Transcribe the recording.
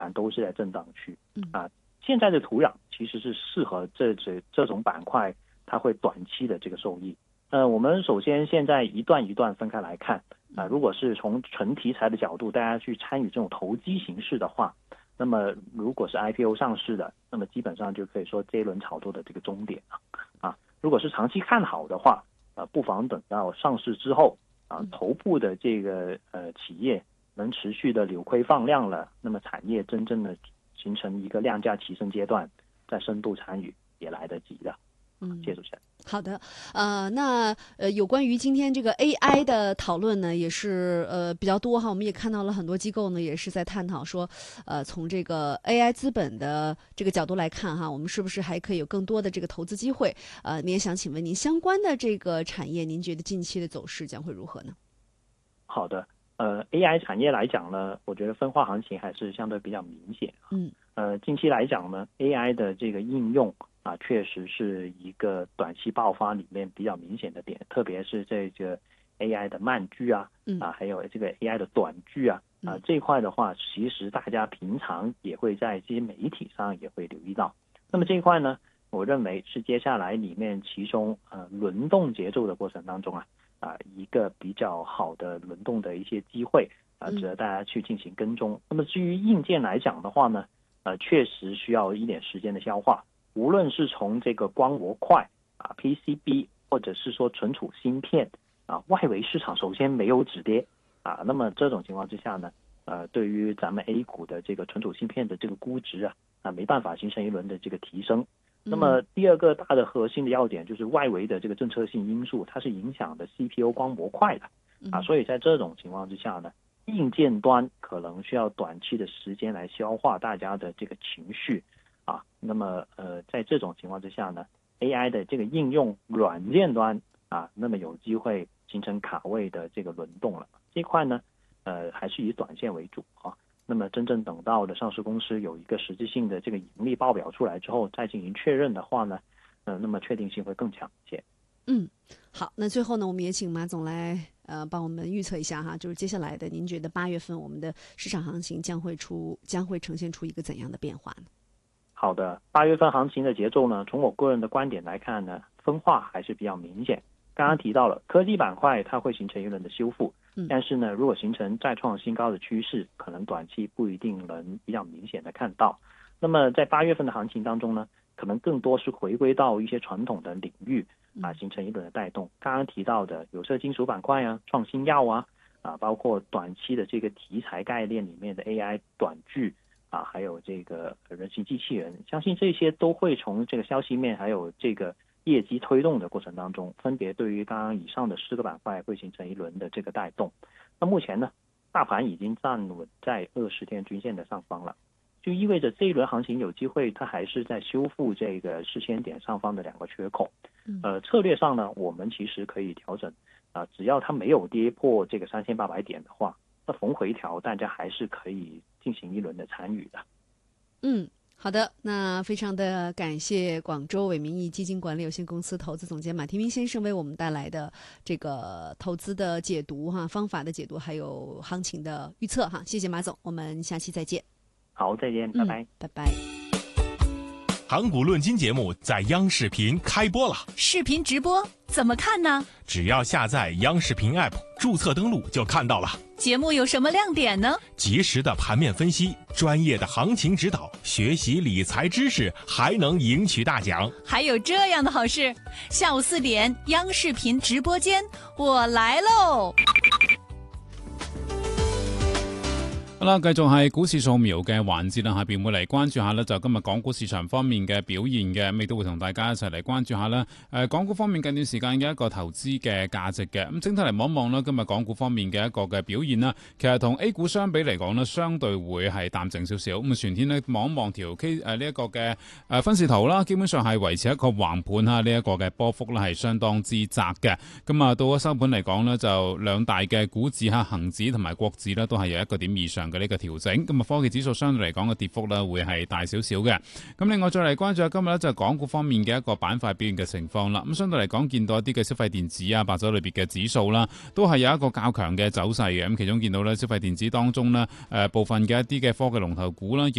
都是在震荡区现在的土壤其实是适合这种板块它会短期的这个受益。我们首先现在一段一段分开来看如果是从纯题材的角度，大家去参与这种投机形式的话，那么如果是 IPO 上市的，那么基本上就可以说这一轮炒作的这个终点如果是长期看好的话不妨等到上市之后头部的这个企业能持续的扭亏放量了，那么产业真正的形成一个量价提升阶段，再深度参与也来得及的。谢谢主持人。 好的，那有关于今天这个 AI 的讨论呢，也是比较多哈。我们也看到了很多机构呢，也是在探讨说，从这个 AI 资本的这个角度来看哈，我们是不是还可以有更多的这个投资机会？你也想请问您相关的这个产业，您觉得近期的走势将会如何呢？ 好的，AI 产业来讲呢，我觉得分化行情还是相对比较明显。近期来讲呢 ，AI 的这个应用确实是一个短期爆发里面比较明显的点，特别是这个 AI 的慢剧还有这个 AI 的短剧这一块的话，其实大家平常也会在这些媒体上也会留意到。那么这一块呢，我认为是接下来里面其中轮动节奏的过程当中一个比较好的轮动的一些机会值得大家去进行跟踪。那么至于硬件来讲的话呢，确实需要一点时间的消化。无论是从这个光模块PCB 或者是说存储芯片外围市场首先没有止跌那么这种情况之下呢对于咱们 A 股的这个存储芯片的这个估值没办法形成一轮的这个提升。那么第二个大的核心的要点就是外围的这个政策性因素，它是影响的 CPU 光模块的所以在这种情况之下呢，硬件端可能需要短期的时间来消化大家的这个情绪那么在这种情况之下呢 AI 的这个应用软件端那么有机会形成卡位的这个轮动了。这块呢还是以短线为主那么真正等到的上市公司有一个实质性的这个盈利报表出来之后再进行确认的话呢那么确定性会更强一些。 好，那最后呢，我们也请马总来帮我们预测一下哈，就是接下来的您觉得8月份我们的市场行情将会呈现出一个怎样的变化呢？ 好的，8月份行情的节奏呢，从我个人的观点来看呢，分化还是比较明显。刚刚提到了科技板块它会形成一轮的修复但是呢如果形成再创新高的趋势，可能短期不一定能比较明显的看到。那么在8月份的行情当中呢，可能更多是回归到一些传统的领域形成一轮的带动。刚刚提到的有色金属板块创新药包括短期的这个题材概念里面的 AI 短剧还有这个人形机器人，相信这些都会从这个消息面还有这个业绩推动的过程当中，分别对于刚刚以上的4个板块会形成一轮的这个带动。那目前呢，大盘已经站稳在20天均线的上方了，就意味着这一轮行情有机会它还是在修复这个4000点上方的2个缺口。策略上呢，我们其实可以调整只要它没有跌破这个3800点的话，那逢回调大家还是可以进行一轮的参与的。 好的，那非常的感谢广州伟民意基金管理有限公司投资总监马天明先生为我们带来的这个投资的解读方法的解读，还有行情的预测谢谢马总，我们下期再见。 好，再见，拜拜。 拜拜。 盘古论金节目在央视频开播了， 视频直播怎么看呢？ 只要下载央视频 App， 注册登录就看到了。 节目有什么亮点呢？ 及时的盘面分析，专业的行情指导，学习理财知识，还能赢取大奖。 还有这样的好事，下午4点，央视频直播间，我来喽！ 好啦，繼續係股市掃描嘅環節啦，下邊會嚟關注下呢就今日港股市場方面嘅表現嘅，亦都會同大家一齊嚟關注下啦。港股方面近段時間嘅一個投資嘅價值嘅，咁整體嚟望一望啦，今日港股方面嘅一個嘅表現啦，其實同 A 股相比嚟講呢，相對會係淡靜少少。咁全天呢望一望條 K 呢一個嘅分時圖啦，基本上係維持一個橫盤呢一個嘅波幅呢係相當之窄嘅。咁到咗收盤嚟講呢，就兩大嘅股指恒指同埋國指呢都係有1個點以上嘅呢個調整。咁啊，科技指數相對嚟講嘅跌幅咧會係大少少嘅。咁另外再嚟關注下今日咧就係港股方面嘅一個板塊表現嘅情況啦。咁相對嚟講見到一啲嘅消費電子啊、白酒類別嘅指數啦，都係有一個較強嘅走勢嘅。咁其中見到咧消費電子當中呢，部分嘅一啲嘅科技龍頭股啦，